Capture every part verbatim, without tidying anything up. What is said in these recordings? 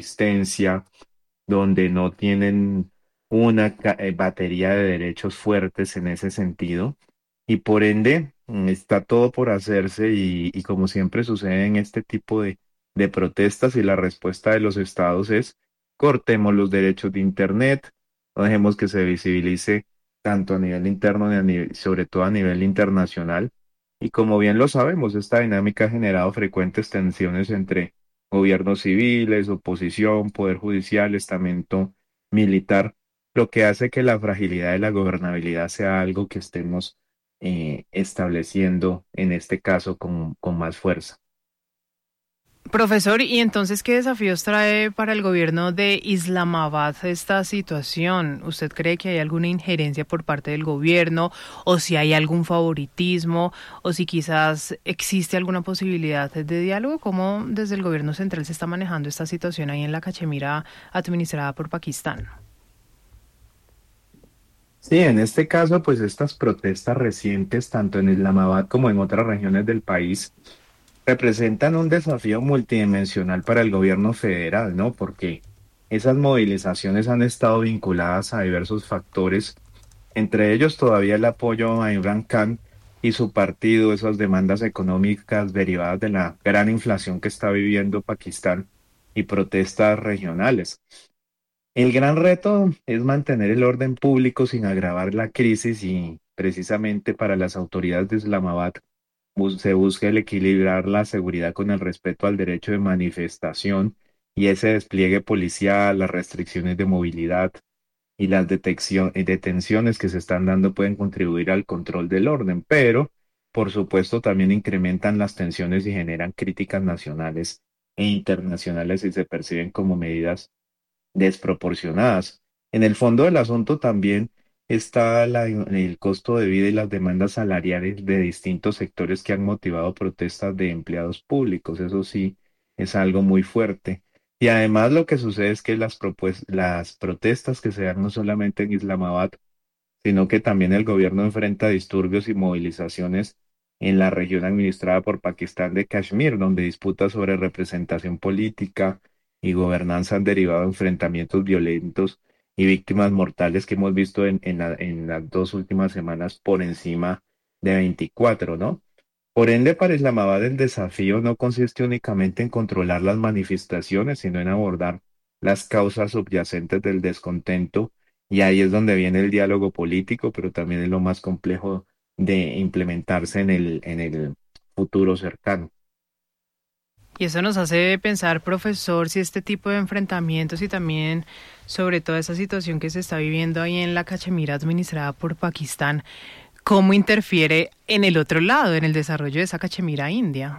subsistencia, donde no tienen una ca- eh, batería de derechos fuertes en ese sentido. Y por ende, mm, está todo por hacerse y, y como siempre sucede en este tipo de, de protestas y la respuesta de los estados es cortemos los derechos de Internet, no dejemos que se visibilice tanto a nivel interno y a nivel- sobre todo a nivel internacional. Y como bien lo sabemos, esta dinámica ha generado frecuentes tensiones entre gobiernos civiles, oposición, poder judicial, estamento militar, lo que hace que la fragilidad de la gobernabilidad sea algo que estemos eh, estableciendo en este caso con, con más fuerza. Profesor, ¿y entonces qué desafíos trae para el gobierno de Islamabad esta situación? ¿Usted cree que hay alguna injerencia por parte del gobierno o si hay algún favoritismo o si quizás existe alguna posibilidad de diálogo? ¿Cómo desde el gobierno central se está manejando esta situación ahí en la Cachemira administrada por Pakistán? Sí, en este caso, pues estas protestas recientes, tanto en Islamabad como en otras regiones del país, representan un desafío multidimensional para el gobierno federal, ¿no? Porque esas movilizaciones han estado vinculadas a diversos factores, entre ellos todavía el apoyo a Imran Khan y su partido, esas demandas económicas derivadas de la gran inflación que está viviendo Pakistán y protestas regionales. El gran reto es mantener el orden público sin agravar la crisis y precisamente para las autoridades de Islamabad bus- se busca el equilibrar la seguridad con el respeto al derecho de manifestación y ese despliegue policial, las restricciones de movilidad y las detección- y detenciones que se están dando pueden contribuir al control del orden, pero por supuesto también incrementan las tensiones y generan críticas nacionales e internacionales y se perciben como medidas desproporcionadas. En el fondo del asunto también está la- el costo de vida y las demandas salariales de distintos sectores que han motivado protestas de empleados públicos. Eso sí, es algo muy fuerte. Y además lo que sucede es que las, propues- las protestas que se dan no solamente en Islamabad, sino que también el gobierno enfrenta disturbios y movilizaciones en la región administrada por Pakistán de Kashmir, donde disputas sobre representación política y gobernanza han derivado de enfrentamientos violentos y víctimas mortales que hemos visto en, en la- en las dos últimas semanas por encima de veinticuatro, ¿no? Por ende, para Islamabad el desafío no consiste únicamente en controlar las manifestaciones, sino en abordar las causas subyacentes del descontento, y ahí es donde viene el diálogo político, pero también es lo más complejo de implementarse en el, en el futuro cercano. Y eso nos hace pensar, profesor, si este tipo de enfrentamientos y también sobre toda esa situación que se está viviendo ahí en la Cachemira administrada por Pakistán, ¿cómo interfiere en el otro lado, en el desarrollo de esa Cachemira india?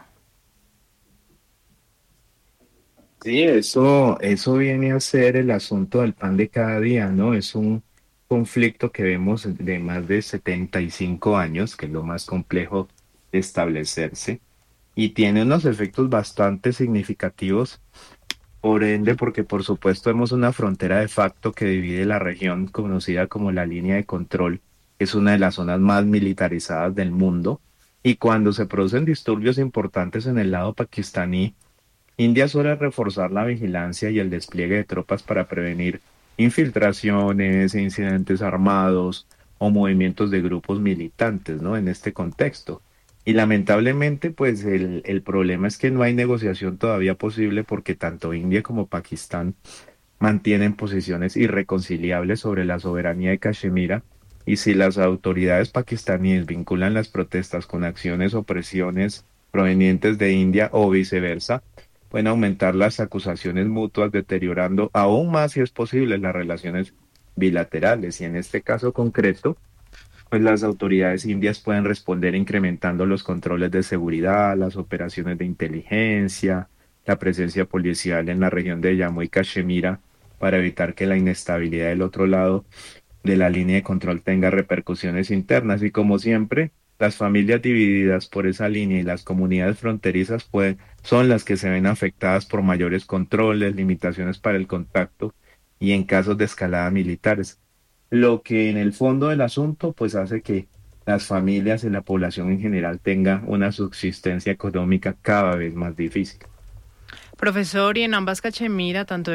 Sí, eso, eso viene a ser el asunto del pan de cada día, ¿no? Es un conflicto que vemos de más de setenta y cinco años, que es lo más complejo de establecerse, y tiene unos efectos bastante significativos, por ende, porque por supuesto vemos una frontera de facto que divide la región conocida como la línea de control, que es una de las zonas más militarizadas del mundo, y cuando se producen disturbios importantes en el lado pakistaní, India suele reforzar la vigilancia y el despliegue de tropas para prevenir infiltraciones, incidentes armados o movimientos de grupos militantes, ¿no? En este contexto. Y lamentablemente, pues el, el problema es que no hay negociación todavía posible porque tanto India como Pakistán mantienen posiciones irreconciliables sobre la soberanía de Cachemira, y si las autoridades pakistaníes vinculan las protestas con acciones o presiones provenientes de India o viceversa, pueden aumentar las acusaciones mutuas, deteriorando aún más, si es posible, las relaciones bilaterales. Y en este caso concreto, pues las autoridades indias pueden responder incrementando los controles de seguridad, las operaciones de inteligencia, la presencia policial en la región de Jammu y Cachemira para evitar que la inestabilidad del otro lado de la línea de control tenga repercusiones internas. Y como siempre, las familias divididas por esa línea y las comunidades fronterizas pueden, son las que se ven afectadas por mayores controles, limitaciones para el contacto y en casos de escalada militares, lo que en el fondo del asunto pues hace que las familias y la población en general tenga una subsistencia económica cada vez más difícil. Profesor, y en ambas Cachemira, tanto